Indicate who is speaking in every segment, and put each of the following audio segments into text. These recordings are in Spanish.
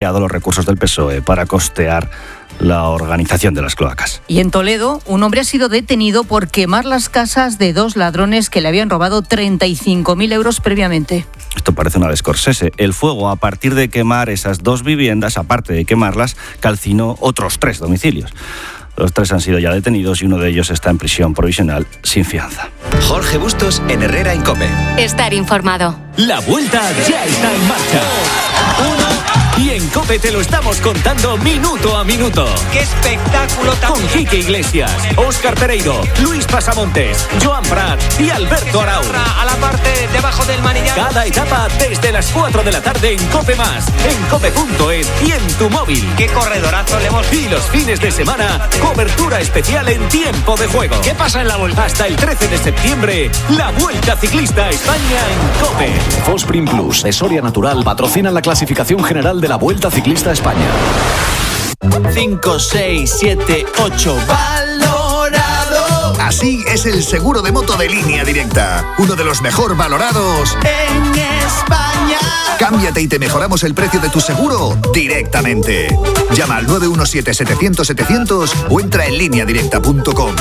Speaker 1: los recursos del PSOE para costear la organización de las cloacas.
Speaker 2: Y en Toledo, un hombre ha sido detenido por quemar las casas de 2 ladrones que le habían robado 35.000 euros previamente.
Speaker 1: Esto parece una de Scorsese. El fuego, a partir de quemar esas 2 viviendas, aparte de quemarlas, calcinó otros 3 domicilios. Los 3 han sido ya detenidos y uno de ellos está en prisión provisional sin fianza.
Speaker 3: Jorge Bustos en Herrera en COPE.
Speaker 4: Estar informado.
Speaker 5: La vuelta ya está en marcha. Y en COPE te lo estamos contando minuto a minuto.
Speaker 6: ¡Qué espectáculo tan...
Speaker 5: Con Quique Iglesias, Óscar Pereiro, Luis Pasamontes, Joan Prat y Alberto Arau.
Speaker 6: A la parte debajo del manillar.
Speaker 5: Cada etapa desde las 4 de la tarde en COPE+, en cope.es y en tu móvil.
Speaker 6: ¡Qué corredorazo le hemos...
Speaker 5: Y los fines de semana, cobertura especial en tiempo de juego.
Speaker 6: ¿Qué pasa en la vuelta?
Speaker 5: Hasta el 13 de septiembre, la Vuelta Ciclista a España en COPE.
Speaker 7: Fosprin Plus de Soria Natural patrocina la clasificación general de la Vuelta Ciclista a España.
Speaker 8: 5, 6, 7, 8. ¡Valorado!
Speaker 3: Así es el seguro de moto de Línea Directa. Uno de los mejor valorados
Speaker 8: en España.
Speaker 3: Cámbiate y te mejoramos el precio de tu seguro directamente. Llama al 917-700-700 o entra en lineadirecta.com.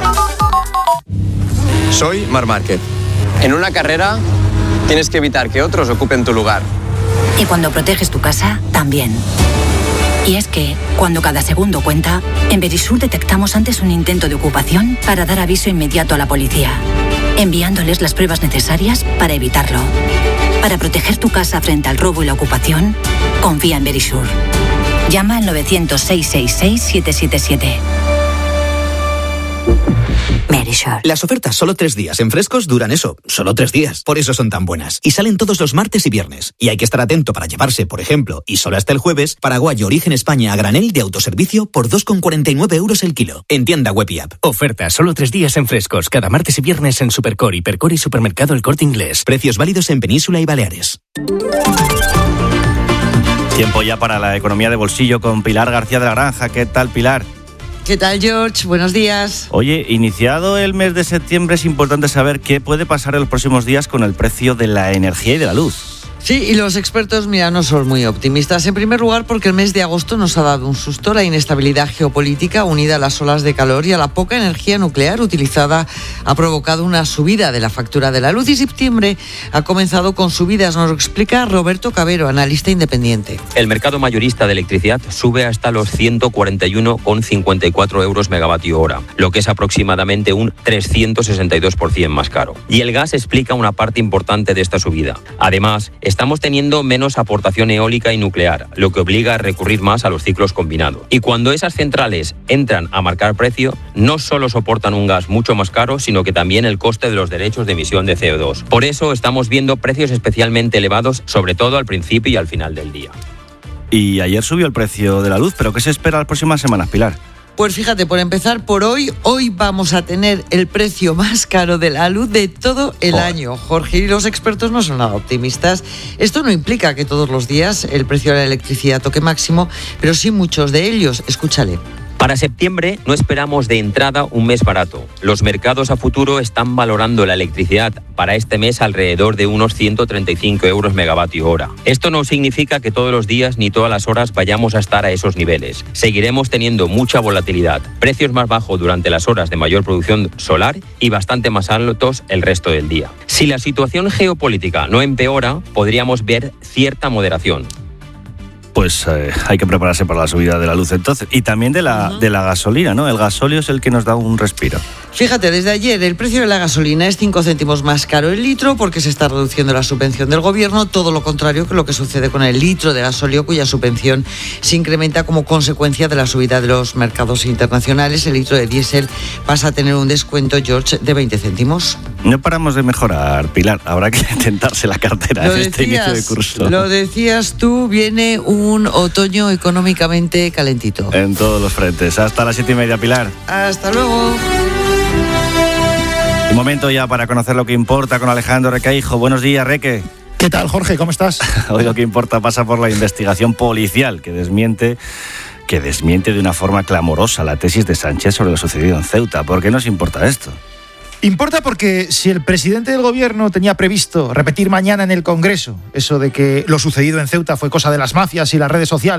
Speaker 9: Soy Marc Márquez. En una carrera tienes que evitar que otros ocupen tu lugar.
Speaker 10: Y cuando proteges tu casa, también. Y es que, cuando cada segundo cuenta, en Verisur detectamos antes un intento de ocupación para dar aviso inmediato a la policía, enviándoles las pruebas necesarias para evitarlo. Para proteger tu casa frente al robo y la ocupación, confía en Verisur. Llama al 900-666-777. Verisur.
Speaker 11: Las ofertas solo 3 días en Frescos duran eso, solo 3 días. Por eso son tan buenas. Y salen todos los martes y viernes. Y hay que estar atento para llevarse, por ejemplo, y solo hasta el jueves, Paraguayo Origen España a granel de autoservicio por 2,49 euros el kilo. En tienda web y app.
Speaker 12: Oferta solo 3 días en Frescos, cada martes y viernes en Supercor, Hipercor y Supermercado El Corte Inglés.
Speaker 11: Precios válidos en Península y Baleares.
Speaker 1: Tiempo ya para la economía de bolsillo con Pilar García de la Granja. ¿Qué tal, Pilar?
Speaker 13: ¿Qué tal, George? Buenos días.
Speaker 1: Oye, iniciado el mes de septiembre es importante saber qué puede pasar en los próximos días con el precio de la energía y de la luz.
Speaker 13: Sí, y los expertos, mira, no son muy optimistas. En primer lugar, porque el mes de agosto nos ha dado un susto. La inestabilidad geopolítica unida a las olas de calor y a la poca energía nuclear utilizada ha provocado una subida de la factura de la luz. Y septiembre ha comenzado con subidas, nos lo explica Roberto Cabero, analista independiente.
Speaker 14: El mercado mayorista de electricidad sube hasta los 141,54 euros megavatio hora, lo que es aproximadamente un 362% más caro. Y el gas explica una parte importante de esta subida. Además, estamos teniendo menos aportación eólica y nuclear, lo que obliga a recurrir más a los ciclos combinados. Y cuando esas centrales entran a marcar precio, no solo soportan un gas mucho más caro, sino que también el coste de los derechos de emisión de CO2. Por eso estamos viendo precios especialmente elevados, sobre todo al principio y al final del día.
Speaker 1: Y ayer subió el precio de la luz, ¿pero qué se espera las próximas semanas, Pilar?
Speaker 13: Pues fíjate, por empezar por hoy vamos a tener el precio más caro de la luz de todo el año, Jorge, y los expertos no son nada optimistas. Esto no implica que todos los días el precio de la electricidad toque máximo, pero sí muchos de ellos. Escúchale.
Speaker 14: Para septiembre no esperamos de entrada un mes barato. Los mercados a futuro están valorando la electricidad para este mes alrededor de unos 135 euros megavatio hora. Esto no significa que todos los días ni todas las horas vayamos a estar a esos niveles. Seguiremos teniendo mucha volatilidad, precios más bajos durante las horas de mayor producción solar y bastante más altos el resto del día. Si la situación geopolítica no empeora, podríamos ver cierta moderación.
Speaker 1: Pues hay que prepararse para la subida de la luz entonces. Y también de la gasolina, ¿no? El gasóleo es el que nos da un respiro.
Speaker 13: Fíjate, desde ayer el precio de la gasolina es 5 céntimos más caro el litro porque se está reduciendo la subvención del gobierno, todo lo contrario que lo que sucede con el litro de gasóleo cuya subvención se incrementa como consecuencia de la subida de los mercados internacionales. El litro de diésel pasa a tener un descuento, George, de 20 céntimos.
Speaker 1: No paramos de mejorar, Pilar. Habrá que tentarse la cartera en este inicio de curso.
Speaker 13: Lo decías tú, viene un otoño económicamente calentito.
Speaker 1: En todos los frentes. Hasta las 7:30, Pilar.
Speaker 13: Hasta luego.
Speaker 1: Un momento ya para conocer lo que importa con Alejandro Requeijo. Buenos días, Reque.
Speaker 15: ¿Qué tal, Jorge? ¿Cómo estás?
Speaker 1: Hoy lo que importa pasa por la investigación policial que desmiente de una forma clamorosa la tesis de Sánchez sobre lo sucedido en Ceuta. ¿Por qué nos importa esto?
Speaker 15: Importa porque si el presidente del gobierno tenía previsto repetir mañana en el Congreso eso de que lo sucedido en Ceuta fue cosa de las mafias y las redes sociales,